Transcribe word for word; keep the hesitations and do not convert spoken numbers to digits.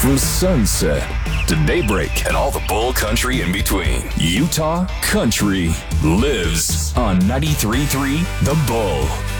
From sunset to daybreak and all the bull country in between, Utah country lives on ninety-three point three The Bull.